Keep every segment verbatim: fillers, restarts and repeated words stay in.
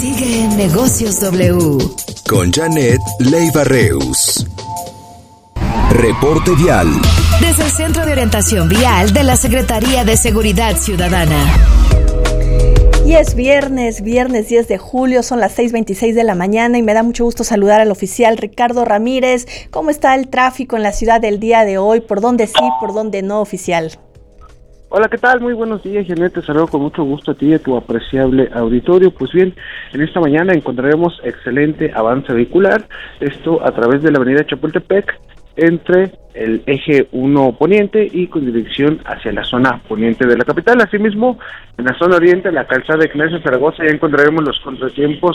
Sigue en Negocios W. Con Janet Leiva Reus. Reporte vial. Desde el Centro de Orientación Vial de la Secretaría de Seguridad Ciudadana. Y es viernes, viernes diez de julio, son las seis veintiséis de la mañana y me da mucho gusto saludar al oficial Ricardo Ramírez. ¿Cómo está el tráfico en la ciudad del día de hoy? ¿Por dónde sí, por dónde no, oficial? Hola, ¿qué tal? Muy buenos días, Janet. Te saludo con mucho gusto a ti y a tu apreciable auditorio. Pues bien, en esta mañana encontraremos excelente avance vehicular, esto a través de la avenida Chapultepec, entre el eje uno poniente y con dirección hacia la zona poniente de la capital. Asimismo, en la zona oriente, la calzada Ignacio Zaragoza, ya encontraremos los contratiempos.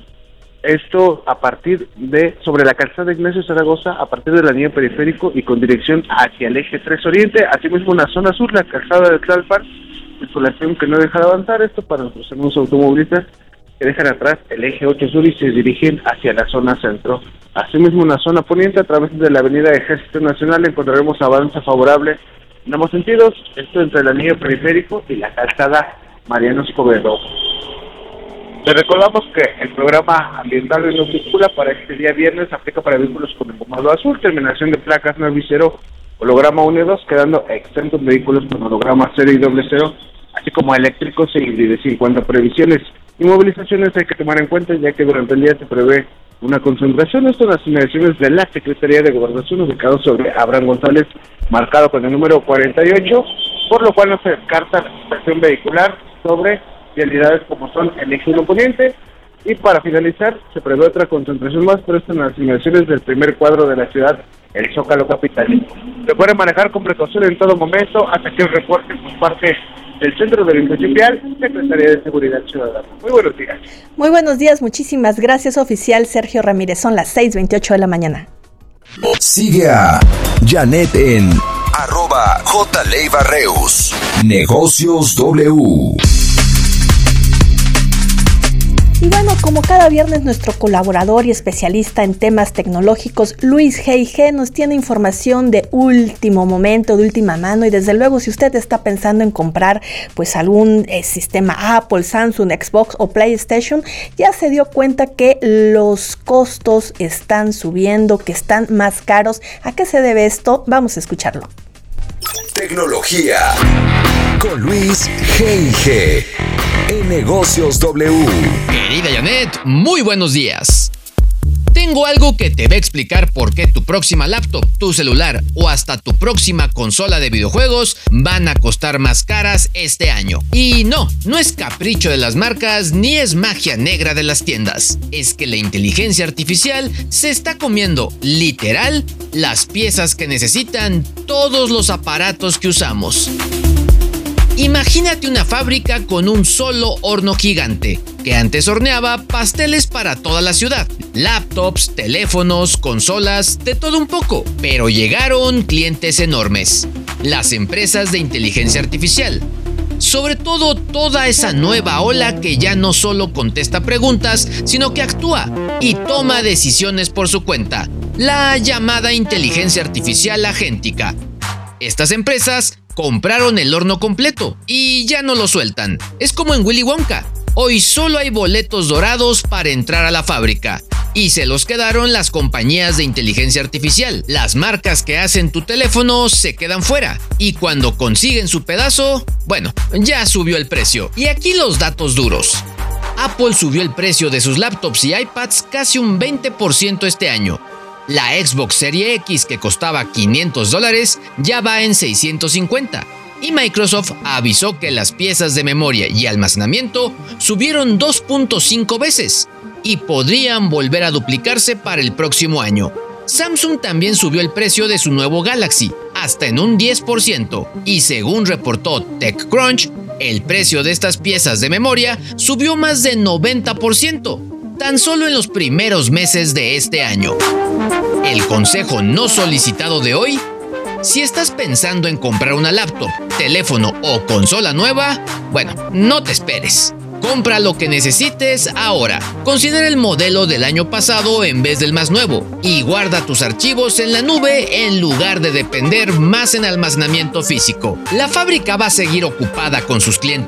Esto a partir de, sobre la calzada Ignacio Zaragoza, a partir del anillo periférico y con dirección hacia el eje tres oriente. Asimismo, en la zona sur, la calzada de Tlalpan, circulación que no deja de avanzar, esto para nuestros hermanos automovilistas que dejan atrás el eje ocho sur y se dirigen hacia la zona centro. Asimismo, en la zona poniente, a través de la avenida Ejército Nacional, encontraremos avance favorable en ambos sentidos, esto entre el anillo periférico y la calzada Mariano Escobedo. Les recordamos que el programa ambiental de No Circula para este día viernes aplica para vehículos con engomado azul, terminación de placas nueve y cero, holograma uno y dos, quedando exentos vehículos con holograma cero y doble cero, así como eléctricos e híbridos. En cuanto a previsiones y movilizaciones, hay que tomar en cuenta ya que durante el día se prevé una concentración. Esto en las inmediaciones de la Secretaría de Gobernación, ubicado sobre Abraham González, marcado con el número cuarenta y ocho, por lo cual no se descarta la situación vehicular sobre vialidades como son el eje uno poniente. Y para finalizar, se prevé otra concentración más, pero esto en las inmediaciones del primer cuadro de la ciudad, el Zócalo capitalino. Se puede manejar con precaución en todo momento hasta que el reporte por parte del Centro de Orientación Vial, Secretaría de Seguridad Ciudadana. Muy buenos días. Muy buenos días, muchísimas gracias, oficial Sergio Ramírez. Son las seis veintiocho de la mañana. Sigue a Janet en arroba J. Leiva Reus. Negocios W. Y bueno, como cada viernes, nuestro colaborador y especialista en temas tecnológicos, Luis G I G, nos tiene información de último momento, de última mano. Y desde luego, si usted está pensando en comprar pues algún eh, sistema Apple, Samsung, Xbox o PlayStation, ya se dio cuenta que los costos están subiendo, que están más caros. ¿A qué se debe esto? Vamos a escucharlo. Tecnología con Luis G I G en Negocios W. Querida Janet, muy buenos días. Tengo algo que te va a explicar por qué tu próxima laptop, tu celular o hasta tu próxima consola de videojuegos van a costar más caras este año. Y no, no es capricho de las marcas ni es magia negra de las tiendas. Es que la inteligencia artificial se está comiendo, literal, las piezas que necesitan todos los aparatos que usamos. Imagínate una fábrica con un solo horno gigante, que antes horneaba pasteles para toda la ciudad. Laptops, teléfonos, consolas, de todo un poco. Pero llegaron clientes enormes. Las empresas de inteligencia artificial. Sobre todo toda esa nueva ola que ya no solo contesta preguntas, sino que actúa y toma decisiones por su cuenta. La llamada inteligencia artificial agéntica. Estas empresas compraron el horno completo y ya no lo sueltan. Es como en Willy Wonka. Hoy solo hay boletos dorados para entrar a la fábrica. Y se los quedaron las compañías de inteligencia artificial. Las marcas que hacen tu teléfono se quedan fuera. Y cuando consiguen su pedazo, bueno, ya subió el precio. Y aquí los datos duros. Apple subió el precio de sus laptops y iPads casi un veinte por ciento este año. La Xbox Series X, que costaba quinientos dólares, ya va en seiscientos cincuenta. Y Microsoft avisó que las piezas de memoria y almacenamiento subieron dos punto cinco veces y podrían volver a duplicarse para el próximo año. Samsung también subió el precio de su nuevo Galaxy, hasta en un diez por ciento. Y según reportó TechCrunch, el precio de estas piezas de memoria subió más de noventa por ciento. Tan solo en los primeros meses de este año. El consejo no solicitado de hoy: si estás pensando en comprar una laptop, teléfono o consola nueva, bueno, no te esperes. Compra lo que necesites ahora. Considera el modelo del año pasado en vez del más nuevo y guarda tus archivos en la nube en lugar de depender más en almacenamiento físico. La fábrica va a seguir ocupada con sus clientes